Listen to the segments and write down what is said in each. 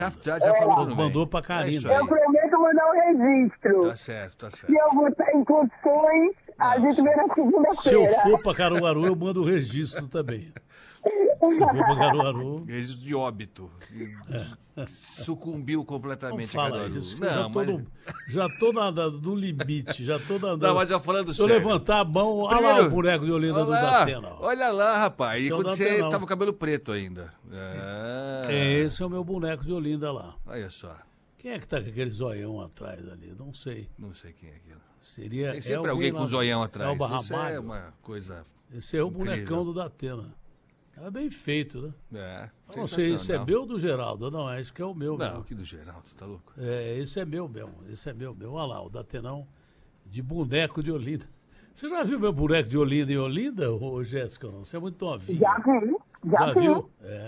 Já falou tudo Mandou bem. pra Karina. É Eu prometo mandar um registro. Tá certo. Se eu vou estar em condições, a gente vê na segunda-feira. Se eu for pra Caruaru, eu mando o registro também. Se eu for pra Caruaru... Registro de óbito. Sucumbiu Não completamente fala Caruaru. isso, que Não, mas... já tô no limite, já tô andando. Não, mas já falando Se eu sério. levantar a mão, olha lá Primeiro, o boneco de Olinda do Datena. ó. Olha lá, rapaz. E Esse é o quando você Datena. tava com o cabelo preto ainda. Esse é o meu boneco de Olinda lá. Olha só. Quem é que tá com aquele zoião atrás ali? Não sei. Não sei quem é aquilo. Seria Tem sempre alguém com zoião atrás. Elba Isso é Ramalho. uma coisa... Esse é o incrível. bonecão do Datena. É bem feito, né? Não sei, esse é sensacional. meu ou do Geraldo? Não, esse que é o meu Não, mesmo. que do Geraldo, tá louco? Esse é meu mesmo. Olha lá, o Datenão de boneco de Olinda. Você já viu meu boneco de Olinda em Olinda, ô Jéssica? Não? Você é muito novinha. Já vi. viu?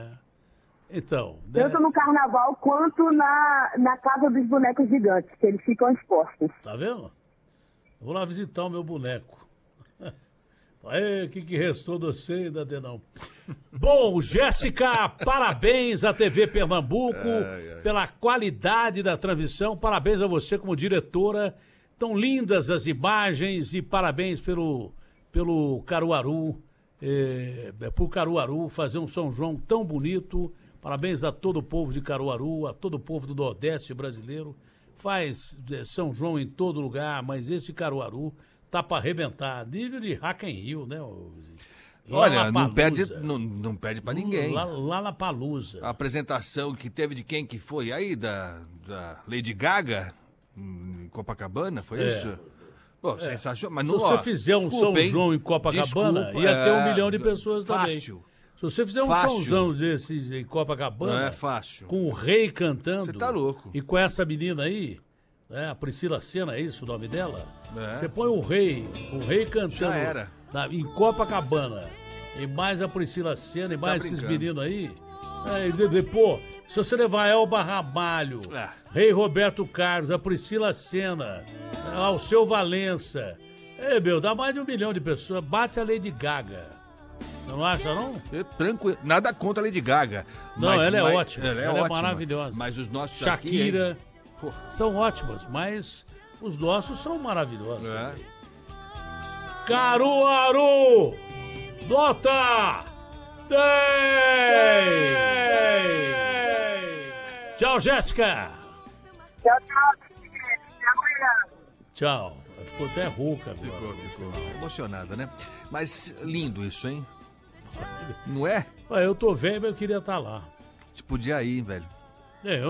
Então, né? Tanto no carnaval quanto na casa dos bonecos gigantes, que eles ficam expostos. Tá vendo? Eu vou lá visitar o meu boneco. Aí, o que restou de você, Datenão? Bom, Jéssica, parabéns à TV Pernambuco pela qualidade da transmissão. Parabéns a você como diretora. Tão lindas as imagens e parabéns pelo Caruaru, por Caruaru fazer um São João tão bonito. Parabéns a todo o povo de Caruaru, a todo o povo do Nordeste brasileiro. Faz São João em todo lugar, mas esse Caruaru tá para arrebentar. Nível de Rock in Rio, né? Olha, não perde pra ninguém. Lá na Palusa. A apresentação que teve de quem que foi aí? Da Lady Gaga em Copacabana, foi isso? Pô, sensacional. Mas Se não, você fizer um São João em Copacabana, ia ter 1 milhão de pessoas também. Fácil. Se você fizer um São João desses em Copacabana, Não é fácil. com o rei cantando, Você tá louco. e com essa menina aí, né, a Priscila Senna, é isso o nome dela? É. Você põe o rei cantando Já era. em Copacabana, e mais a Priscila Senna, e mais esses brincando. meninos aí. Pô, se você levar Elba Ramalho, Rei Roberto Carlos, a Priscila Senna, o seu Valença, dá mais de 1 milhão de pessoas, bate a Lady Gaga. Você não acha, não? Tranquilo. Nada contra a Lady Gaga. Não, ela é ótima. Ela é Ela é ótima. maravilhosa. Mas os nossos Shakira aqui, hein? são ótimos, mas os nossos são maravilhosos. É. Caruaru! Nota 10! Tchau, Jéssica! Tchau, tchau. Tchau. Ela ficou até rouca agora. Ficou emocionada, né? Mas lindo isso, hein? Não é? Eu tô vendo, eu queria estar lá. Podia ir, velho. Eu